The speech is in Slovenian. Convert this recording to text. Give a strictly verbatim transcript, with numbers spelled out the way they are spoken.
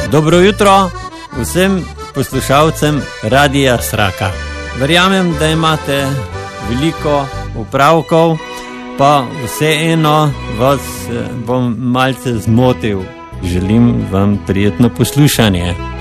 Dobro jutro vsem poslušalcem Radia Sraka. Verjamem, da imate veliko opravkov, pa vseeno vas bom malce zmotil. Želim vam prijetno poslušanje.